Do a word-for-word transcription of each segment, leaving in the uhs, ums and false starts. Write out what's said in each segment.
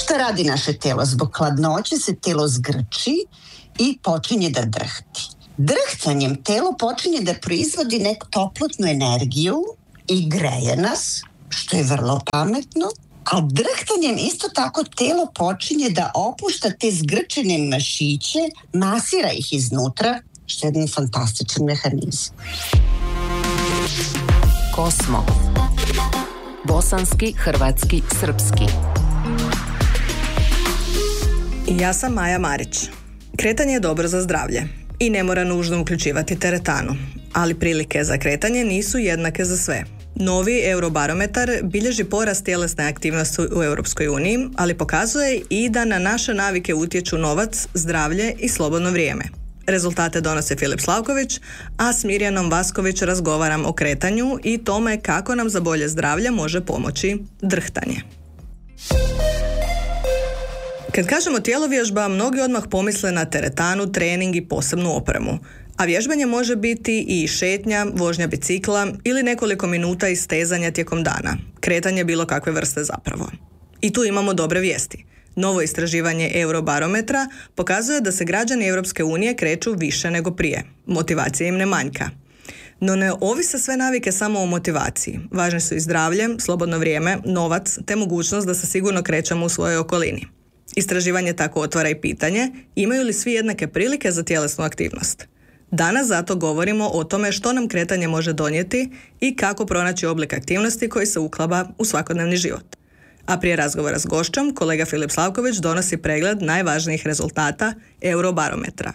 Šta radi naše telo? Zbog hladnoće se telo zgrči i počinje da drhti. Drhtanjem telo počinje da proizvodi neku toplotnu energiju i greje nas, što je vrlo pametno, a drhtanjem isto tako telo počinje da opušta te zgrčene mašiće, masira ih iznutra, što je jedan fantastičan mehanizam. Kosmo. Bosanski, hrvatski, srpski. Ja sam Maja Marić. Kretanje je dobro za zdravlje i ne mora nužno uključivati teretanu, ali prilike za kretanje nisu jednake za sve. Novi Eurobarometar bilježi porast tjelesne aktivnosti u Europskoj uniji, ali pokazuje i da na naše navike utječu novac, zdravlje i slobodno vrijeme. Rezultate donosi Filip Slavković, a s Mirjanom Vasković razgovaram o kretanju i tome kako nam za bolje zdravlje može pomoći drhtanje. Kad kažemo tjelovježba, mnogi odmah pomisle na teretanu, trening i posebnu opremu. A vježbanje može biti i šetnja, vožnja bicikla ili nekoliko minuta istezanja tijekom dana. Kretanje bilo kakve vrste zapravo. I tu imamo dobre vijesti. Novo istraživanje Eurobarometra pokazuje da se građani Europske unije kreću više nego prije. Motivacija im ne manjka. No ne ovise sve navike samo o motivaciji. Važni su i zdravlje, slobodno vrijeme, novac te mogućnost da se sigurno krećemo u svojoj okolini. Istraživanje tako otvara i pitanje, imaju li svi jednake prilike za tjelesnu aktivnost? Danas zato govorimo o tome što nam kretanje može donijeti i kako pronaći oblik aktivnosti koji se uklapa u svakodnevni život. A prije razgovora s gošćom, kolega Filip Slavković donosi pregled najvažnijih rezultata Eurobarometra.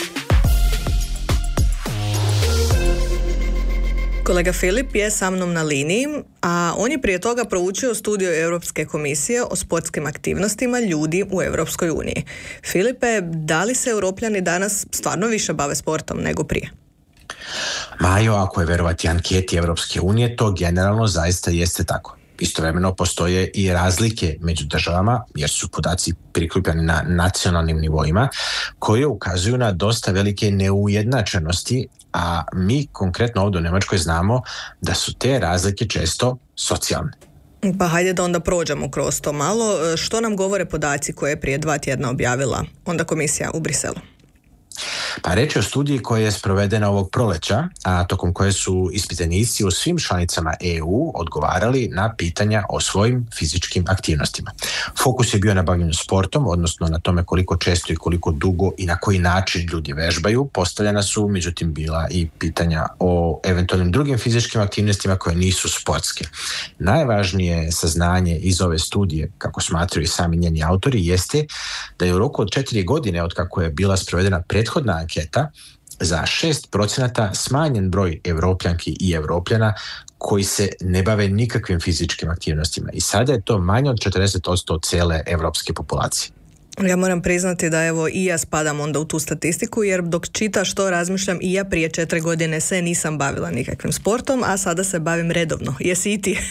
Kolega Filip je sa mnom na liniji, a on je prije toga proučio studiju Europske komisije o sportskim aktivnostima ljudi u Europskoj uniji. Filipe, da li se Europljani danas stvarno više bave sportom nego prije? Majo, ako je verovati anketi Europske unije, to generalno zaista jeste tako. Istovremeno postoje i razlike među državama, jer su podaci prikupljani na nacionalnim nivoima, koje ukazuju na dosta velike neujednačenosti, a mi konkretno ovdje u Njemačkoj znamo da su te razlike često socijalne. Pa hajde da onda prođemo kroz to malo. Što nam govore podaci koje je prije dva tjedna objavila onda komisija u Briselu? Pa reč je o studiji koja je sprovedena ovog proleća, a tokom koje su ispitanici u svim članicama E U odgovarali na pitanja o svojim fizičkim aktivnostima. Fokus je bio na bavljenju sportom, odnosno na tome koliko često i koliko dugo i na koji način ljudi vežbaju. Postavljena su, međutim, bila i pitanja o eventualnim drugim fizičkim aktivnostima koje nisu sportske. Najvažnije saznanje iz ove studije, kako smatraju i sami njeni autori, jeste da je u roku od četiri godine od kako je bila sprovedena prethodna anketa za šest procenata smanjen broj Evropljanki i Evropljana koji se ne bave nikakvim fizičkim aktivnostima. I sada je to manje od četrdeset posto cijele evropske populacije. Ja moram priznati da evo i ja spadam onda u tu statistiku, jer dok čitaš to razmišljam i ja prije četiri godine se nisam bavila nikakvim sportom, a sada se bavim redovno. Jesi i ti?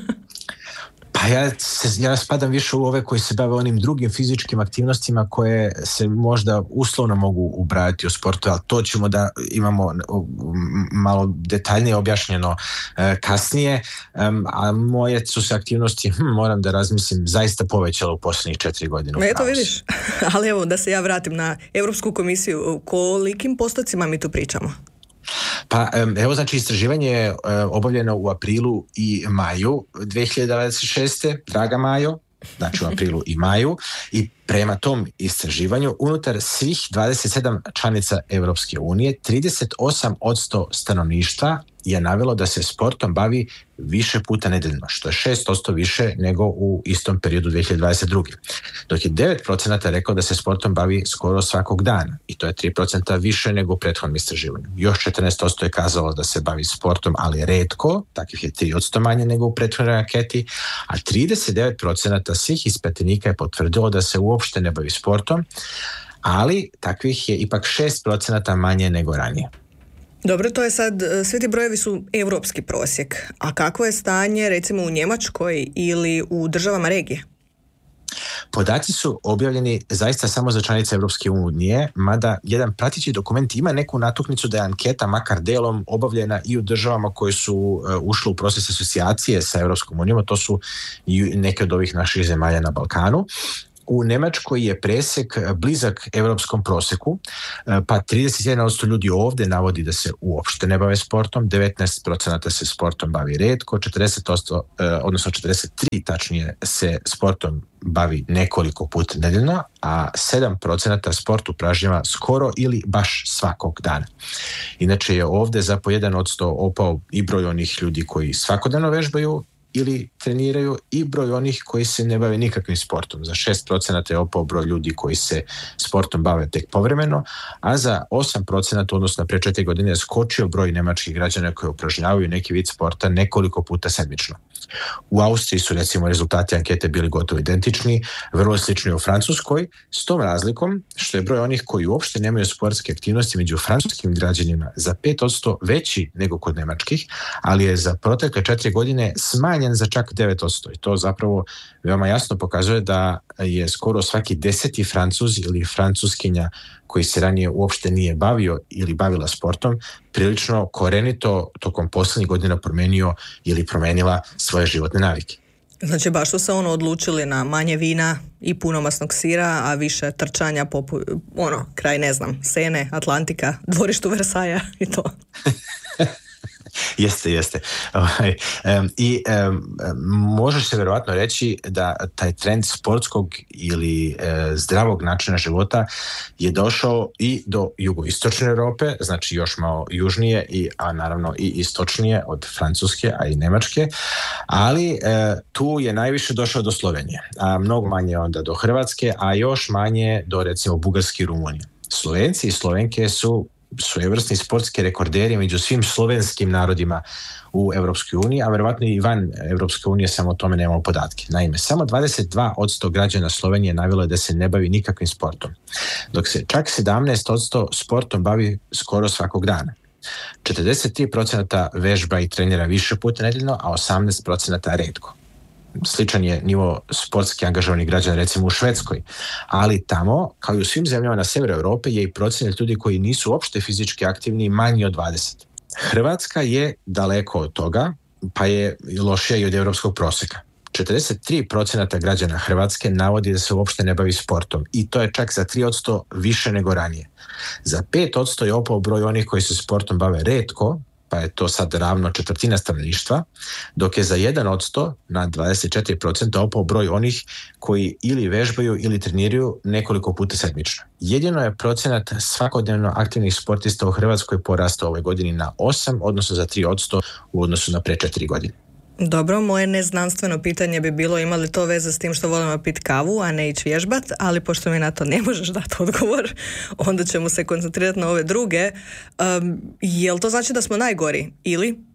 Pa ja, se, ja spadam više u ove koji se bave onim drugim fizičkim aktivnostima koje se možda uslovno mogu ubrajati u sportu, ali to ćemo da imamo malo detaljnije objašnjeno e, kasnije, e, a moje su se aktivnosti, hm, moram da razmislim, zaista povećalo u posljednjih četiri godine. Eto vidiš, ali evo da se ja vratim na Europsku komisiju, kolikim postocima mi tu pričamo? Pa evo, znači, istraživanje je obavljeno u aprilu i maju dvije hiljade dvadeset šeste. Draga Majo, znači u aprilu i maju, i prema tom istraživanju unutar svih dvadeset sedam članica Europske unije trideset osam posto stanovništva je navelo da se sportom bavi više puta nedeljno, što je šest posto više nego u istom periodu dvije hiljade dvadeset druge. Dok je devet procenata rekao da se sportom bavi skoro svakog dana, i to je tri procenta više nego u prethodnom istraživanju. Još četrnaest posto je kazalo da se bavi sportom, ali retko, takvih je tri posto manje nego u prethodnoj anketi, a trideset devet procenata svih ispitanika je potvrdilo da se uopšte ne bavi sportom, ali takvih je ipak šest procenata manje nego ranije. Dobro, to je sad, svi ti brojevi su europski prosjek. A kakvo je stanje recimo u Njemačkoj ili u državama regije? Podaci su objavljeni zaista samo za članice Europske unije, mada jedan prateći dokument ima neku natuknicu da je anketa makar delom obavljena i u državama koje su uh, ušle u proces asocijacije sa Europskom unijom, to su i neke od ovih naših zemalja na Balkanu. U Nemačkoj je presek blizak evropskom proseku, pa trideset jedan posto ljudi ovde navodi da se uopšte ne bave sportom, devetnaest posto se sportom bavi retko, četrdeset posto, odnosno četrdeset tri posto tačnije se sportom bavi nekoliko puta nedeljno, a sedam posto sport upražnjava skoro ili baš svakog dana. Inače je ovde za po jedan posto opao i broj onih ljudi koji svakodnevno vežbaju ili treniraju i broj onih koji se ne bave nikakvim sportom. Za šest posto je opao broj ljudi koji se sportom bave tek povremeno, a za osam posto odnosno pre četiri godine je skočio broj nemačkih građana koji upražnjavaju neki vid sporta nekoliko puta sedmično. U Austriji su recimo rezultati ankete bili gotovo identični, vrlo slični u Francuskoj, s tom razlikom što je broj onih koji uopšte nemaju sportske aktivnosti među francuskim građanima za pet posto veći nego kod nemačkih, ali je za protekle četiri godine smanjen za čak devet posto i to zapravo veoma jasno pokazuje da je skoro svaki deseti Francuz ili Francuskinja koji se ranije uopšte nije bavio ili bavila sportom, prilično korenito tokom poslednjih godina promenio ili promenila svoje životne navike. Znači baš su se ono odlučili na manje vina i puno masnog sira, a više trčanja popu, ono, kraj ne znam, Sene, Atlantika, dvorištu Versaja i to. Jeste, jeste. I um, može se verovatno reći da taj trend sportskog ili e, zdravog načina života je došao i do jugoistočne Europe, znači još malo južnije, i, a naravno i istočnije od Francuske, a i Nemačke, ali e, tu je najviše došao do Slovenije, a mnogo manje onda do Hrvatske, a još manje do recimo Bugarske i Rumunije. Slovenci i Slovenke su svojevrsni sportski rekorderi među svim slovenskim narodima u Evropskoj uniji, a verovatno i van Evropske unije, samo o tome nemamo podatke. Naime, samo dvadeset dva posto građana Slovenije navelo je da se ne bavi nikakvim sportom, dok se čak sedamnaest posto sportom bavi skoro svakog dana. četrdeset tri posto vežba i trenira više puta nedeljno, a osamnaest posto retko. Sličan je nivo sportski angažovanih građana recimo u Švedskoj, ali tamo, kao i u svim zemljama na severu Europe, je i procenat ljudi koji nisu uopšte fizički aktivni manji od dvadeset. Hrvatska je daleko od toga, pa je lošija i od evropskog proseka. četrdeset tri posto građana Hrvatske navodi da se uopšte ne bavi sportom i to je čak za tri posto više nego ranije. Za pet posto je opao broj onih koji se sportom bave retko, pa je to sad ravno četvrtina stanovništva, dok je za jedan posto na dvadeset četiri posto opao broj onih koji ili vežbaju ili treniraju nekoliko puta sedmično. Jedino je procenat svakodnevno aktivnih sportista u Hrvatskoj porastao ove godini na osam, odnosno za tri posto u odnosu na pre četiri godine. Dobro, moje neznanstveno pitanje bi bilo ima li to veze s tim što volimo piti kavu, a ne ići vježbat, ali pošto mi na to ne možeš dati odgovor, onda ćemo se koncentrirati na ove druge. Um, je li to znači da smo najgori ili?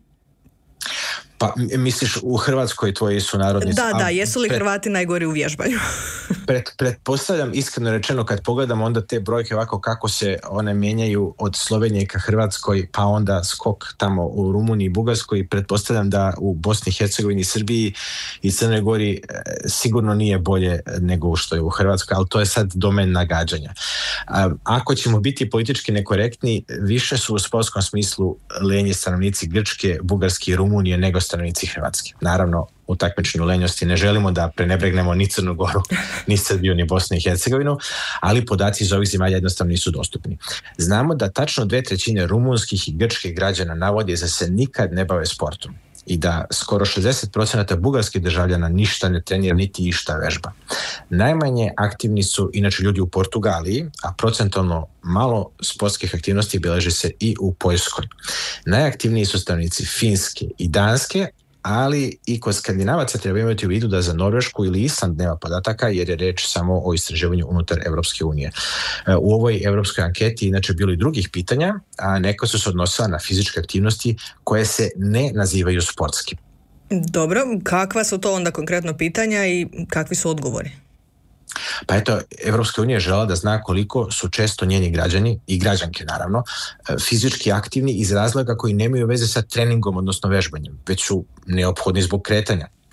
Pa misliš u Hrvatskoj tvoji su narodnici? Da, da, jesu li pred, Hrvati najgori u vježbanju? pred, pretpostavljam, iskreno rečeno, kad pogledam onda te brojke ovako kako se one mijenjaju od Slovenije ka Hrvatskoj, pa onda skok tamo u Rumuniji i Bugarskoj, pretpostavljam da u Bosni i Hercegovini, Srbiji i Crnoj Gori e, sigurno nije bolje nego što je u Hrvatskoj, ali to je sad domen nagađanja. A, ako ćemo biti politički nekorektni, više su u sportskom smislu lenji stanovnici Grčke, Bugarske i Rumunije nego stanovnici Hrvatske. Naravno, u takmičenju lenjosti ne želimo da prenebregnemo ni Crnu Goru, ni Srbiju, ni Bosnu i Hercegovinu, ali podaci iz ovih zemalja jednostavno nisu dostupni. Znamo da tačno dve trećine rumunskih i grčkih građana navodi da se nikad ne bave sportom i da skoro šezdeset posto bugarskih državljana ništa ne trenira niti išta vežba. Najmanje aktivni su inače ljudi u Portugaliji, a procentualno malo sportskih aktivnosti beleži se i u Poljskoj. Najaktivniji su stanovnici Finske i Danske, ali i kod Skandinavaca treba imati u vidu da za Norvešku ili Island nema podataka jer je reč samo o istraživanju unutar Evropske unije. U ovoj evropskoj anketi inače bilo i drugih pitanja, a neka su se odnosila na fizičke aktivnosti koje se ne nazivaju sportskim. Dobro, kakva su to onda konkretno pitanja i kakvi su odgovori? Pa eto, Evropska unija je želela da zna koliko su često njeni građani i građanke naravno fizički aktivni iz razloga koji nemaju veze sa treningom, odnosno vežbanjem, već su neophodni zbog kretanja.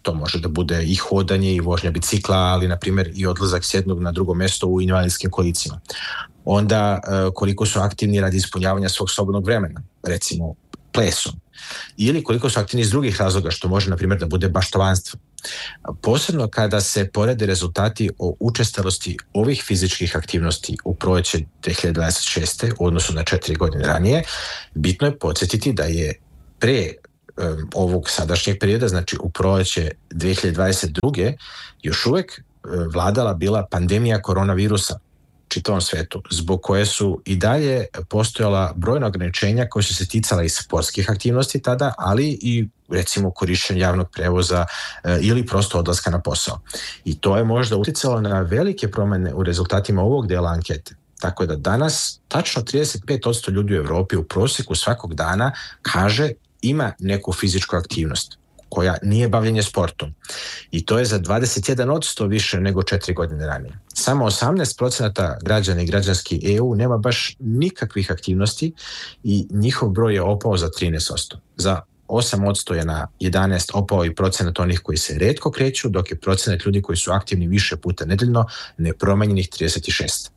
To može da bude i hodanje i vožnja bicikla, ali na primjer i odlazak s jednog na drugo mjesto u invalidskim kolicima. Onda koliko su aktivni radi ispunjavanja svog slobodnog vremena, recimo plesom. Ili koliko su aktivni iz drugih razloga, što može na primjer da bude baštovanstvo. Posebno kada se porede rezultati o učestalosti ovih fizičkih aktivnosti u proljeće dvije hiljade dvadeset šeste u odnosu na četiri godine ranije, bitno je podsjetiti da je pre um, ovog sadašnjeg perioda, znači u proljeće dvije hiljade dvadeset druge još uvijek um, vladala bila pandemija koronavirusa čitavom svetu, zbog koje su i dalje postojala brojna ograničenja koje su se ticala i sportskih aktivnosti tada, ali i recimo korišćenja javnog prevoza e, ili prosto odlaska na posao. I to je možda utjecalo na velike promjene u rezultatima ovog dela ankete. Tako da danas tačno trideset pet posto ljudi u Europi u prosjeku svakog dana kaže ima neku fizičku aktivnost koja nije bavljenje sportom. I to je za dvadeset jedan posto više nego četiri godine ranije. Samo osamnaest posto građana i građanski E U nema baš nikakvih aktivnosti i njihov broj je opao za trinaest posto. Za osam posto je na jedanaest opao i procenat onih koji se retko kreću, dok je procenat ljudi koji su aktivni više puta nedeljno nepromenjenih trideset šest.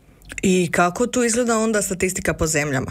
I kako tu izgleda onda statistika po zemljama?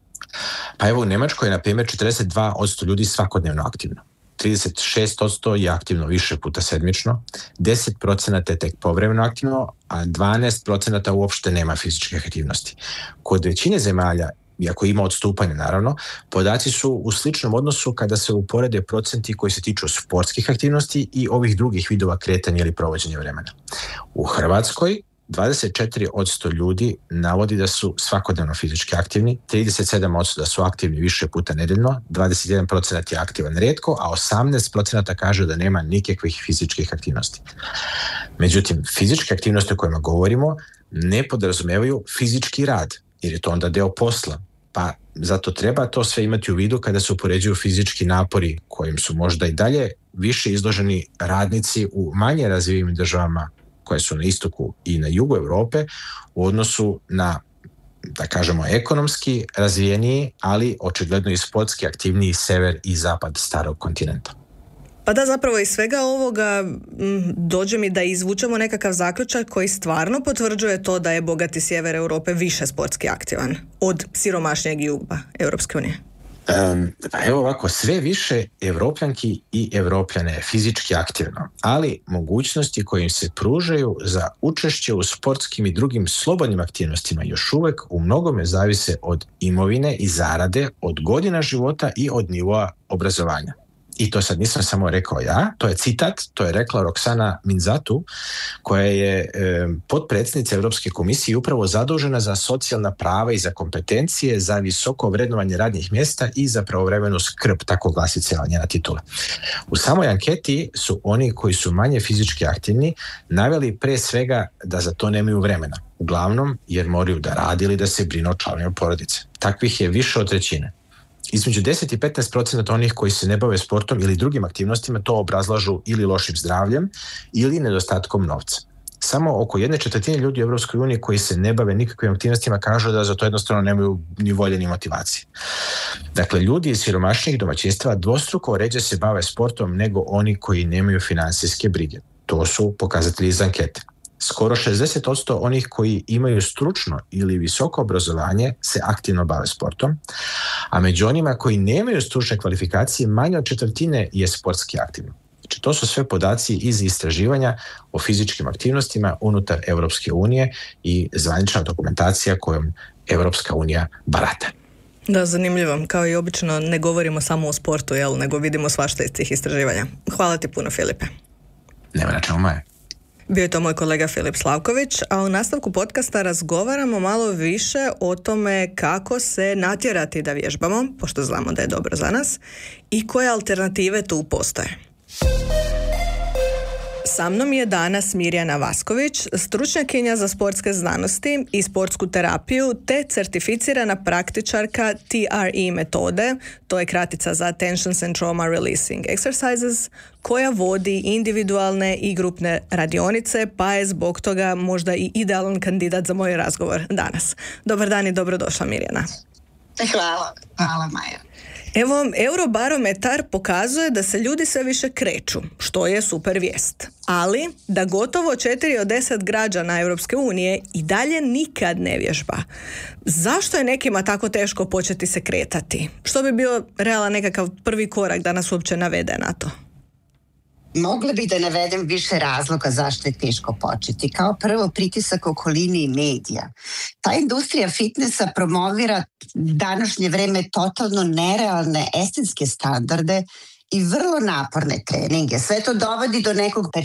Pa evo u Njemačkoj je na primjer četrdeset dva posto ljudi svakodnevno aktivno. trideset šest posto je aktivno više puta sedmično, deset posto je tek povremeno aktivno, a dvanaest posto uopšte nema fizičke aktivnosti. Kod većine zemalja, iako ima odstupanja naravno, podaci su u sličnom odnosu kada se uporede procenti koji se tiču sportskih aktivnosti i ovih drugih vidova kretanja ili provođenja vremena. U Hrvatskoj dvadeset četiri posto ljudi navodi da su svakodnevno fizički aktivni, trideset sedam posto da su aktivni više puta nedeljno, dvadeset jedan posto je aktivan rijetko, a osamnaest posto kaže da nema nikakvih fizičkih aktivnosti. Međutim, fizičke aktivnosti o kojima govorimo ne podrazumevaju fizički rad, jer je to onda deo posla. Pa zato treba to sve imati u vidu kada se upoređuju fizički napori kojim su možda i dalje više izloženi radnici u manje razvijenim državama koje su na istoku i na jugu Europe u odnosu na, da kažemo, ekonomski razvijeniji, ali očigledno i sportski aktivniji sever i zapad starog kontinenta. Pa da, zapravo iz svega ovoga m, dođe mi da izvučemo nekakav zaključak koji stvarno potvrđuje to da je bogati sjever Europe više sportski aktivan od siromašnijeg juga Europske unije. Um, pa evo ovako, sve više Evropljanki i Evropljane je fizički aktivno, ali mogućnosti koje im se pružaju za učešće u sportskim i drugim slobodnim aktivnostima još uvijek u mnogome zavise od imovine i zarade, od godina života i od nivoa obrazovanja. I to sad nisam samo rekao ja, to je citat, to je rekla Roxana Minzatu, koja je e, potpredsjednica Europske komisije upravo zadužena za socijalna prava i za kompetencije, za visoko vrednovanje radnih mjesta i za pravovremenu skrb, tako glasi cijela njena titula. U samoj anketi su oni koji su manje fizički aktivni naveli pre svega da za to nemaju vremena, uglavnom jer moraju da rade ili da se brinu o članovima porodice. Takvih je više od trećine. Između deset i petnaest posto onih koji se ne bave sportom ili drugim aktivnostima to obrazlažu ili lošim zdravljem ili nedostatkom novca. Samo oko jedne četvrtine ljudi u Europskoj uniji koji se ne bave nikakvim aktivnostima kažu da za to jednostavno nemaju ni volje ni motivacije. Dakle, ljudi iz siromašnijih domaćinstva dvostruko ređe se bave sportom nego oni koji nemaju financijske brige. To su pokazatelji iz ankete. Skoro šezdeset posto onih koji imaju stručno ili visoko obrazovanje se aktivno bave sportom, a među onima koji nemaju stručne kvalifikacije manje od četvrtine je sportski aktivno. Znači, to su sve podaci iz istraživanja o fizičkim aktivnostima unutar Europske unije i zvanična dokumentacija kojom Europska unija barata. Da, zanimljivo. Kao i obično ne govorimo samo o sportu, jel, nego vidimo svašta iz tih istraživanja. Hvala ti puno, Filipe. Nema na čemu, Maja. Bio je to moj kolega Filip Slavković, a u nastavku podcasta razgovaramo malo više o tome kako se natjerati da vježbamo, pošto znamo da je dobro za nas, i koje alternative tu postoje. Sa mnom je danas Mirjana Vasković, stručnjakinja za sportske znanosti i sportsku terapiju te certificirana praktičarka T R E metode, to je kratica za Tensions and Trauma Releasing Exercises, koja vodi individualne i grupne radionice, pa je zbog toga možda i idealan kandidat za moj razgovor danas. Dobar dan i dobrodošla, Mirjana. Hvala, hvala Maja. Evo, Eurobarometar pokazuje da se ljudi sve više kreću, što je super vijest. Ali da gotovo četiri od deset građana Europske unije i dalje nikad ne vježba. Zašto je nekima tako teško početi se kretati? Što bi bio realan nekakav prvi korak da nas uopće navede na to? Mogla bi da navedem više razloga zašto je teško početi. Kao prvo, pritisak okoline i medija. Ta industrija fitnessa promovira današnje vreme totalno nerealne estetske standarde i vrlo naporne treninge. Sve to dovodi do nekog